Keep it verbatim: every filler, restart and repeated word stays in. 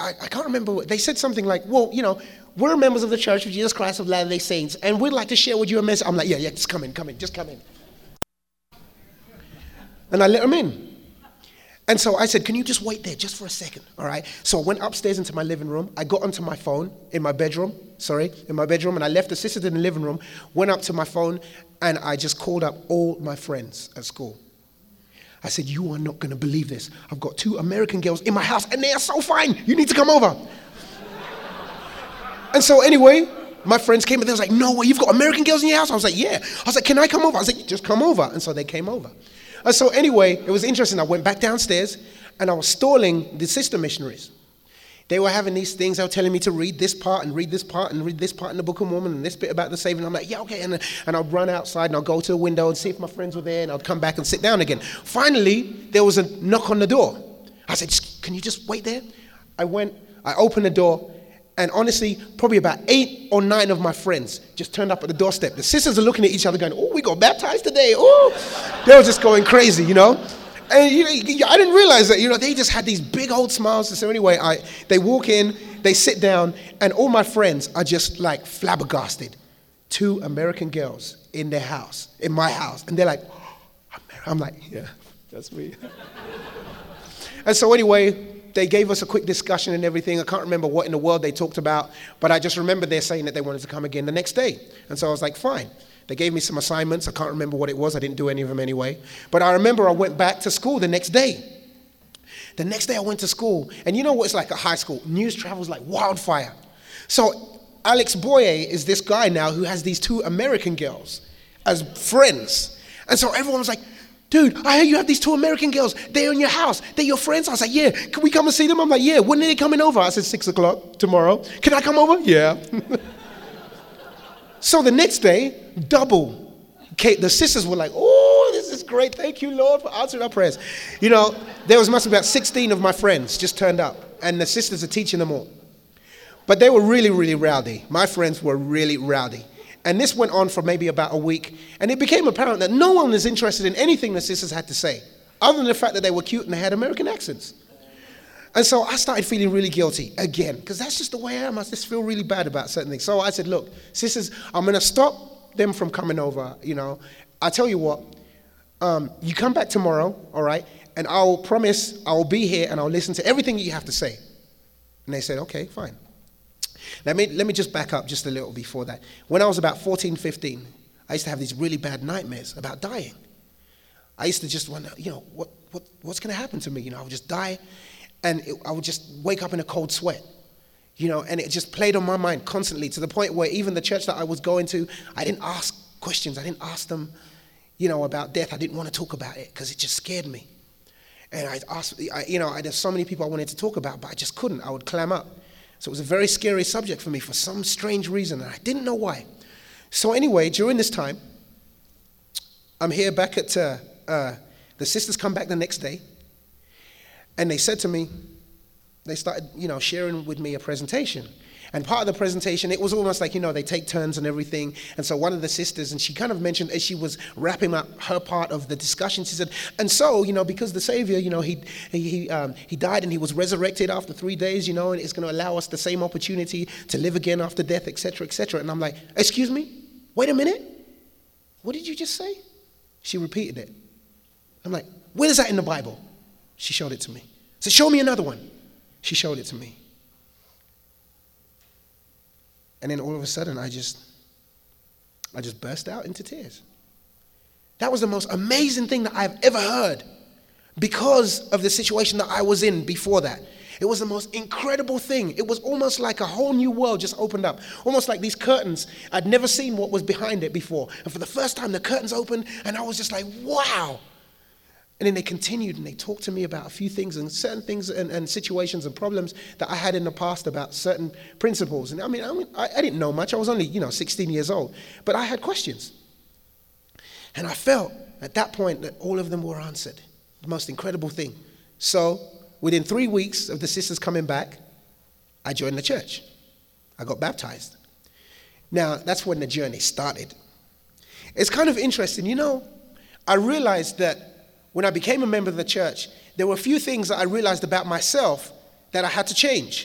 I, I can't remember. What, they said something like, well, you know, we're members of the Church of Jesus Christ of Latter-day Saints, and we'd like to share with you a message. I'm like, yeah, yeah, just come in, come in, just come in. And I let them in. And so I said, can you just wait there just for a second, all right? So I went upstairs into my living room. I got onto my phone in my bedroom, sorry, in my bedroom, and I left the sisters in the living room, went up to my phone, and I just called up all my friends at school. I said, you are not going to believe this. I've got two American girls in my house, and they are so fine. You need to come over. And so anyway, my friends came, and they was like, no way, you've got American girls in your house? I was like, yeah. I was like, can I come over? I was like, just come over. And so they came over. And so anyway, it was interesting. I went back downstairs, and I was stalling the sister missionaries. They were having these things. They were telling me to read this part and read this part and read this part in the Book of Mormon and this bit about the saving. I'm like, yeah, okay. And, and I'd run outside, and I'd go to the window and see if my friends were there, and I'd come back and sit down again. Finally, there was a knock on the door. I said, can you just wait there? I went, I opened the door, and honestly, probably about eight or nine of my friends just turned up at the doorstep. The sisters are looking at each other going, oh, we got baptized today. Oh, they were just going crazy, you know. And you know, I didn't realize that, you know, they just had these big old smiles. So anyway, I they walk in, they sit down, and all my friends are just like flabbergasted. Two American girls in their house, in my house. And they're like, oh, I'm like, yeah, that's me. And so anyway, they gave us a quick discussion and everything. I can't remember what in the world they talked about, but I just remember they're saying that they wanted to come again the next day. And so I was like, fine. They gave me some assignments. I can't remember what it was. I didn't do any of them anyway. But I remember I went back to school the next day. The next day I went to school. And you know what it's like at high school? News travels like wildfire. So Alex Boye is this guy now who has these two American girls as friends. And so everyone was like, dude, I hear you have these two American girls. They're in your house. They're your friends. I was like, yeah. Can we come and see them? I'm like, yeah. When are they coming over? I said, six o'clock tomorrow. Can I come over? Yeah. So the next day, double. Kate, the sisters were like, oh, this is great. Thank you, Lord, for answering our prayers. You know, there was must be about sixteen of my friends just turned up. And the sisters are teaching them all. But they were really, really rowdy. My friends were really rowdy. And this went on for maybe about a week. And it became apparent that no one was interested in anything the sisters had to say, other than the fact that they were cute and they had American accents. And so I started feeling really guilty again, because that's just the way I am. I just feel really bad about certain things. So I said, look, sisters, I'm going to stop them from coming over, you know. I tell you what, um, you come back tomorrow, all right, and I'll promise I'll be here and I'll listen to everything you have to say. And they said, okay, fine. Let me let me just back up just a little before that. When I was about fourteen, fifteen, I used to have these really bad nightmares about dying. I used to just wonder, you know, what what what's going to happen to me? You know, I would just die, and it, I would just wake up in a cold sweat, you know, and it just played on my mind constantly to the point where even the church that I was going to, I didn't ask questions. I didn't ask them, you know, about death. I didn't want to talk about it because it just scared me. And I asked, I, you know, I, there's so many people I wanted to talk about, but I just couldn't. I would clam up. So it was a very scary subject for me for some strange reason, and I didn't know why. So anyway, during this time, I'm here back at, uh, uh, the sisters come back the next day, and they said to me, they started, you know, sharing with me a presentation. And part of the presentation, it was almost like, you know, they take turns and everything. And so one of the sisters, and she kind of mentioned as she was wrapping up her part of the discussion, she said, and so, you know, because the Savior, you know, he he um, he died and he was resurrected after three days, you know, and it's going to allow us the same opportunity to live again after death, et cetera, et cetera. And I'm like, excuse me? Wait a minute. What did you just say? She repeated it. I'm like, where is that in the Bible? She showed it to me. I said, show me another one. She showed it to me. And then all of a sudden, I just, I just burst out into tears. That was the most amazing thing that I've ever heard because of the situation that I was in before that. It was the most incredible thing. It was almost like a whole new world just opened up. Almost like these curtains. I'd never seen what was behind it before. And for the first time, the curtains opened, and I was just like, wow. And then they continued and they talked to me about a few things and certain things and, and situations and problems that I had in the past about certain principles. And I mean, I, mean I, I didn't know much. I was only, you know, sixteen years old. But I had questions. And I felt at that point that all of them were answered. The most incredible thing. So within three weeks of the sisters coming back, I joined the church. I got baptized. Now, that's when the journey started. It's kind of interesting. You know, I realized that when I became a member of the church, there were a few things that I realized about myself that I had to change.